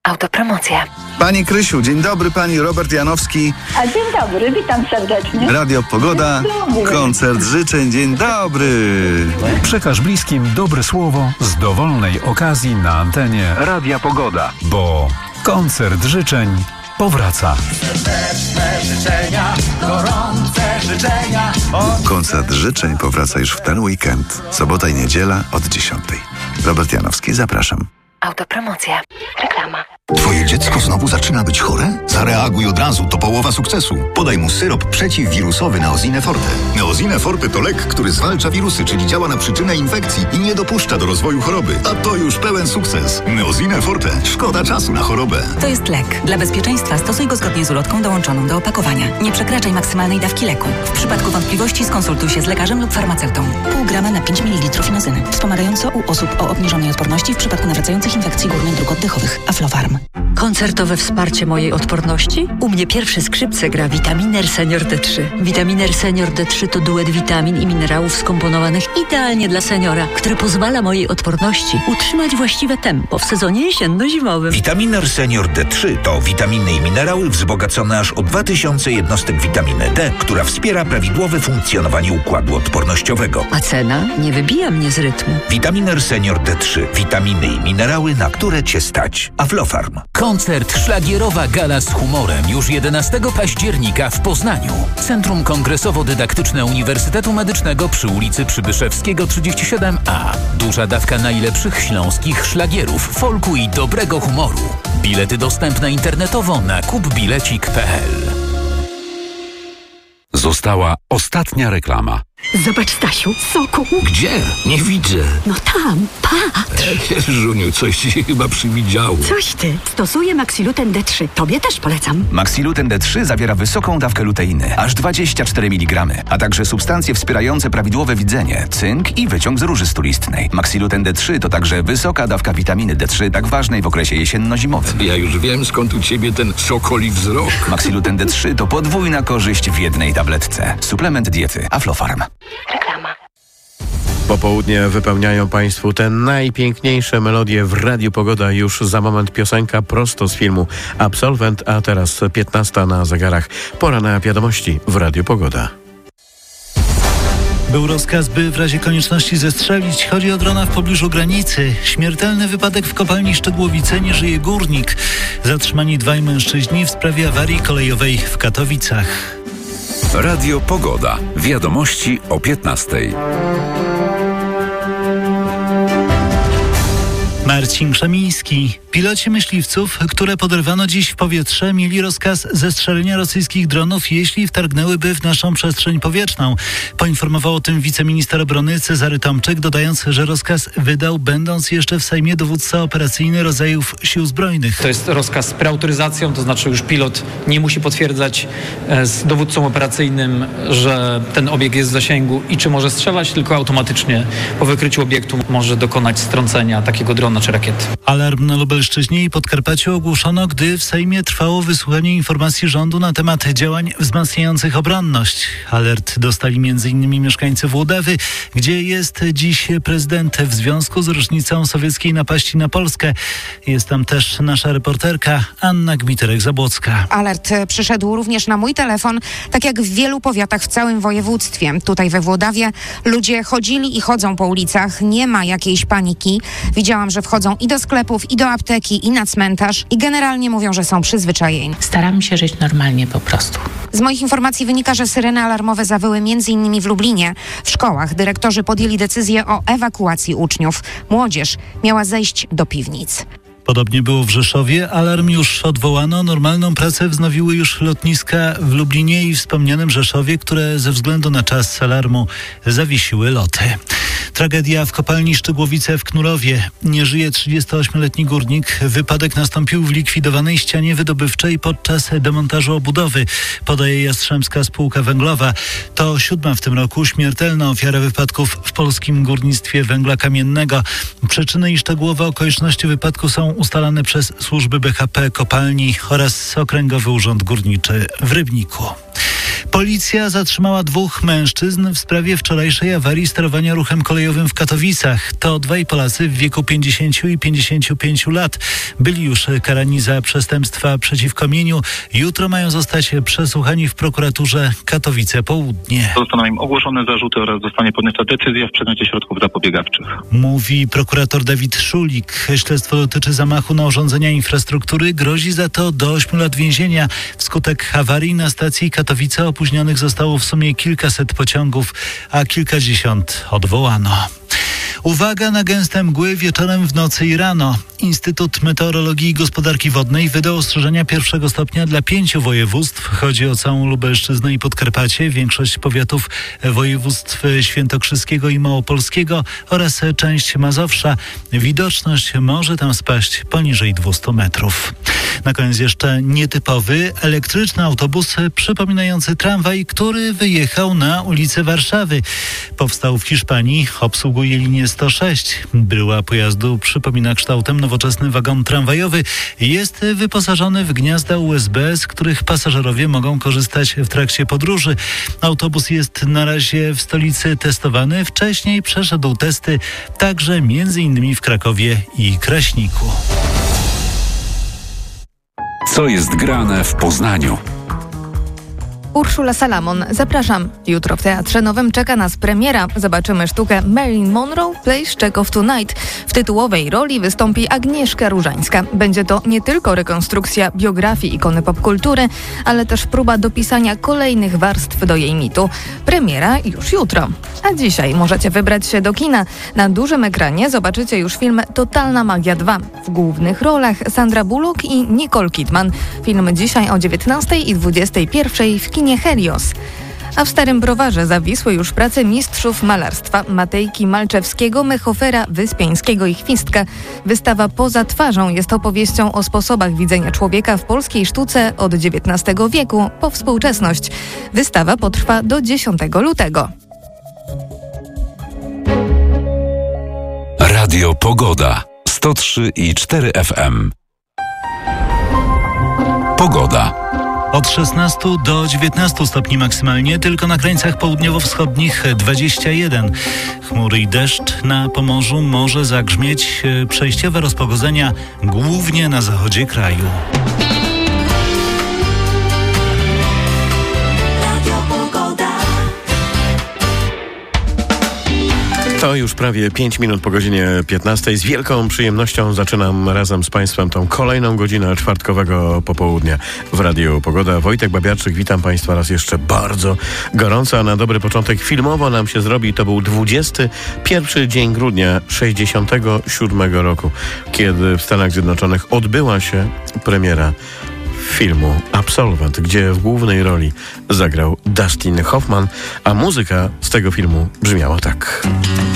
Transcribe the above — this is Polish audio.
Autopromocja. Pani Krysiu, dzień dobry, pani Robert Janowski. A dzień dobry, witam serdecznie. Radio Pogoda, koncert życzeń, dzień dobry. Przekaż bliskim dobre słowo z dowolnej okazji na antenie Radia Pogoda, bo koncert życzeń powraca. Serdeczne życzenia, gorące życzenia. Koncert życzeń powraca już w ten weekend. Sobota i niedziela od 10:00. Robert Janowski, zapraszam. Autopromocja. Reklama. Twoje dziecko znowu zaczyna być chore? Zareaguj od razu, to połowa sukcesu. Podaj mu syrop przeciwwirusowy Neosine Forte. Neosine Forte to lek, który zwalcza wirusy, czyli działa na przyczynę infekcji i nie dopuszcza do rozwoju choroby. A to już pełen sukces. Neosine Forte. Szkoda czasu na chorobę. To jest lek. Dla bezpieczeństwa stosuj go zgodnie z ulotką dołączoną do opakowania. Nie przekraczaj maksymalnej dawki leku. W przypadku wątpliwości skonsultuj się z lekarzem lub farmaceutą. Pół grama na 5 ml inozyny. Wspomagająco u osób o obniżonej odporności w przypadku nawracających infekcji górnych dróg oddechowych. Aflofarm. Koncertowe wsparcie mojej odporności? U mnie pierwsze skrzypce gra Vitaminer Senior D3. Vitaminer Senior D3 to duet witamin i minerałów skomponowanych idealnie dla seniora, który pozwala mojej odporności utrzymać właściwe tempo w sezonie jesienno-zimowym. Vitaminer Senior D3 to witaminy i minerały wzbogacone aż o 2000 jednostek witaminy D, która wspiera prawidłowe funkcjonowanie układu odpornościowego. A cena nie wybija mnie z rytmu. Vitaminer Senior D3. Witaminy i minerały, na które Cię stać. Aflofarm. Koncert Szlagierowa Gala z humorem już 11 października w Poznaniu. Centrum Kongresowo-Dydaktyczne Uniwersytetu Medycznego przy ulicy Przybyszewskiego 37A. Duża dawka najlepszych śląskich szlagierów, folku i dobrego humoru. Bilety dostępne internetowo na kupbilecik.pl. Została ostatnia reklama. Zobacz, Stasiu, soku. Gdzie? Nie widzę. No tam, patrz. Żuniu, coś ci się chyba przywidziało. Coś ty. Stosuję Maxiluten D3. Tobie też polecam. Maxiluten D3 zawiera wysoką dawkę luteiny, aż 24 mg, a także substancje wspierające prawidłowe widzenie, cynk i wyciąg z róży stulistnej. Maxiluten D3 to także wysoka dawka witaminy D3, tak ważnej w okresie jesienno-zimowym. Ja już wiem, skąd u ciebie ten sokoli wzrok. Maxiluten D3 to podwójna korzyść w jednej tabletce. Suplement diety Aflofarm. Reklama. Popołudnie wypełniają Państwu te najpiękniejsze melodie w Radiu Pogoda. Już za moment piosenka prosto z filmu Absolwent, a teraz 15 na zegarach. Pora na wiadomości w Radiu Pogoda. Był rozkaz, by w razie konieczności zestrzelić. Chodzi o drona w pobliżu granicy. Śmiertelny wypadek w kopalni Szczygłowice, nie żyje górnik. Zatrzymani 2 mężczyźni w sprawie awarii kolejowej w Katowicach. Radio Pogoda. Wiadomości o 15:00. Marcin Krzemiński. Piloci myśliwców, które poderwano dziś w powietrze, mieli rozkaz zestrzelenia rosyjskich dronów, jeśli wtargnęłyby w naszą przestrzeń powietrzną. Poinformował o tym wiceminister obrony Cezary Tomczyk, dodając, że rozkaz wydał, będąc jeszcze w Sejmie, dowódca operacyjny rodzajów Sił Zbrojnych. To jest rozkaz z preautoryzacją, to znaczy już pilot nie musi potwierdzać z dowódcą operacyjnym, że ten obiekt jest w zasięgu i czy może strzelać, tylko automatycznie po wykryciu obiektu może dokonać strącenia takiego drona czy rakiety. Alarm na Lubelszczyźnie i Podkarpaciu ogłoszono, gdy w Sejmie trwało wysłuchanie informacji rządu na temat działań wzmacniających obronność. Alert dostali m.in. mieszkańcy Włodawy, gdzie jest dziś prezydent w związku z rocznicą sowieckiej napaści na Polskę. Jest tam też nasza reporterka Anna Gmiterek-Zabłocka. Alert przyszedł również na mój telefon, tak jak w wielu powiatach w całym województwie. Tutaj we Włodawie ludzie chodzili i chodzą po ulicach. Nie ma jakiejś paniki. Widziałam, że wchodzą i do sklepów, i do apteki, i na cmentarz i generalnie mówią, że są przyzwyczajeni. Staramy się żyć normalnie po prostu. Z moich informacji wynika, że syreny alarmowe zawyły m.in. w Lublinie. W szkołach dyrektorzy podjęli decyzję o ewakuacji uczniów. Młodzież miała zejść do piwnic. Podobnie było w Rzeszowie. Alarm już odwołano. Normalną pracę wznowiły już lotniska w Lublinie i wspomnianym Rzeszowie, które ze względu na czas alarmu zawiesiły loty. Tragedia w kopalni Szczygłowice w Knurowie. Nie żyje 38-letni górnik. Wypadek nastąpił w likwidowanej ścianie wydobywczej podczas demontażu obudowy, podaje Jastrzębska Spółka Węglowa. To 7. w tym roku śmiertelna ofiara wypadków w polskim górnictwie węgla kamiennego. Przyczyny i szczegółowe okoliczności wypadku są ustalane przez służby BHP kopalni oraz Okręgowy Urząd Górniczy w Rybniku. Policja zatrzymała 2 mężczyzn w sprawie wczorajszej awarii sterowania ruchem kolejowym w Katowicach. To 2 Polacy w wieku 50 i 55 lat. Byli już karani za przestępstwa przeciwko mieniu. Jutro mają zostać przesłuchani w prokuraturze Katowice Południe. Zostaną im ogłoszone zarzuty oraz zostanie podjęta decyzja w przedmiocie środków zapobiegawczych. Mówi prokurator Dawid Szulik. Śledztwo dotyczy zamachu na urządzenia infrastruktury. Grozi za to do 8 lat więzienia. Wskutek awarii na stacji Katowice opóźnionych zostało w sumie kilkaset pociągów, a kilkadziesiąt odwołano. Uwaga na gęste mgły wieczorem, w nocy i rano. Instytut Meteorologii i Gospodarki Wodnej wydał ostrzeżenia 1 stopnia dla 5 województw. Chodzi o całą Lubelszczyznę i Podkarpacie, większość powiatów województw świętokrzyskiego i małopolskiego oraz część Mazowsza. Widoczność może tam spaść poniżej 200 metrów. Na koniec jeszcze nietypowy, elektryczny autobus przypominający tramwaj, który wyjechał na ulicę Warszawy. Powstał w Hiszpanii, obsługuje linię 106. Bryła pojazdu przypomina kształtem nowoczesny wagon tramwajowy. Jest wyposażony w gniazda USB, z których pasażerowie mogą korzystać w trakcie podróży. Autobus jest na razie w stolicy testowany. Wcześniej przeszedł testy także m.in. w Krakowie i Kraśniku. Co jest grane w Poznaniu? Urszula Salamon, zapraszam. Jutro w Teatrze Nowym czeka nas premiera. Zobaczymy sztukę Marilyn Monroe, Place Check of Tonight. W tytułowej roli wystąpi Agnieszka Różańska. Będzie to nie tylko rekonstrukcja biografii ikony popkultury, ale też próba dopisania kolejnych warstw do jej mitu. Premiera już jutro. A dzisiaj możecie wybrać się do kina. Na dużym ekranie zobaczycie już film Totalna Magia 2. W głównych rolach Sandra Bullock i Nicole Kidman. Film dzisiaj o 19 i 21 w kinie Helios. A w Starym Browarze zawisły już prace mistrzów malarstwa Matejki Malczewskiego, Mechofera, Wyspiańskiego i Chwistka. Wystawa Poza twarzą jest opowieścią o sposobach widzenia człowieka w polskiej sztuce od XIX wieku po współczesność. Wystawa potrwa do 10 lutego. Radio Pogoda 103,4 FM. Pogoda. Od 16 do 19 stopni maksymalnie, tylko na krańcach południowo-wschodnich 21. Chmury i deszcz na Pomorzu może zagrzmieć. Przejściowe rozpogodzenia głównie na zachodzie kraju. To już prawie 5 minut po godzinie 15. Z wielką przyjemnością zaczynam razem z Państwem tą kolejną godzinę czwartkowego popołudnia w Radiu Pogoda. Wojtek Babiarczyk, witam Państwa raz jeszcze bardzo gorąco, a na dobry początek filmowo nam się zrobi. To był 21 dzień grudnia 67 roku, kiedy w Stanach Zjednoczonych odbyła się premiera filmu Absolwent, gdzie w głównej roli zagrał Dustin Hoffman, a muzyka z tego filmu brzmiała tak.